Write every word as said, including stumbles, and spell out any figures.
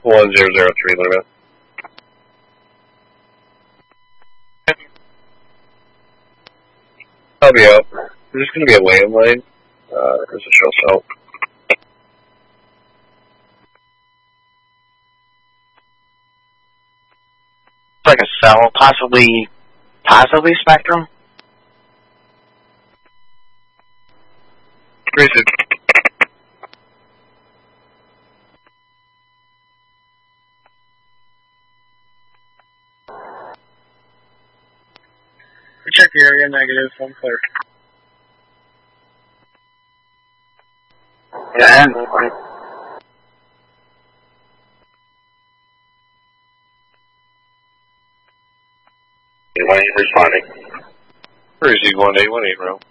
one zero zero three, Luna. I'll be out. There's just going to be a waiting lane. Uh, there's a show cell. It's like a cell, possibly, possibly Spectrum? Granted. Check the area, negative, one clear. Yeah, and One eight responding. Where is he? one eight one eight, row.